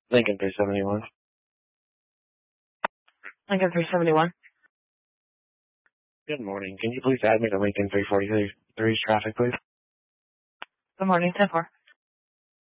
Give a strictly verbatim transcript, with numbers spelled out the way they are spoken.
Lincoln three seventy-one. Lincoln three seventy-one. Good morning. Can you please add me to Lincoln three forty-three's traffic, please? Good morning, ten four.